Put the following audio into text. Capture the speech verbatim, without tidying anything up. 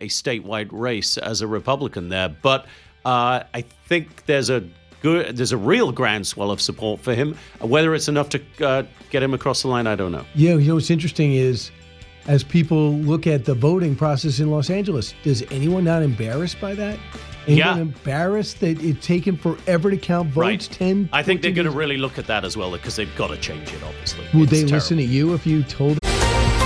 a statewide race as a Republican there. But uh, I think there's a good, there's a real groundswell of support for him. Whether it's enough to uh, get him across the line, I don't know. Yeah, you know what's interesting is, as people look at the voting process in Los Angeles, does anyone not embarrassed by that? Anyone Yeah. embarrassed that it's taken forever to count votes? Right. ten I think they're fourteen going to days? really look at that as well because they've got to change it, obviously. Would It's they terrible. listen to you if you told